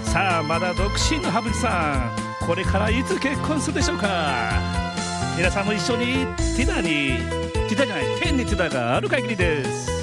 さあまだ独身の羽生さん、これからいつ結婚するでしょうか。皆さんも一緒にティダじゃない天にティダがある限りです。